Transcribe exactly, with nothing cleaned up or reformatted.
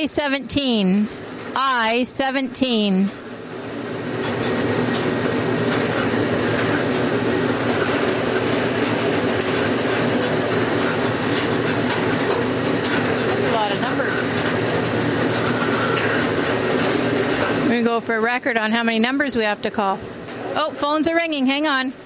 I seventeen. I seventeen. That's a lot of numbers. We're going to go for a record on how many numbers we have to call. Oh, phones are ringing. Hang on.